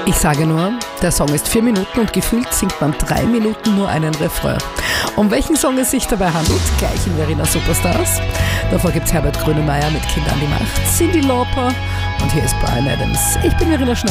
Ich sage nur, der Song ist 4 Minuten und gefühlt singt man 3 Minuten nur einen Refrain. Um welchen Song es sich dabei handelt, gleich in Verena Superstars. Davor gibt's Herbert Grönemeyer mit Kind an die Macht, Cyndi Lauper und hier ist Bryan Adams. Ich bin Verena Schneider.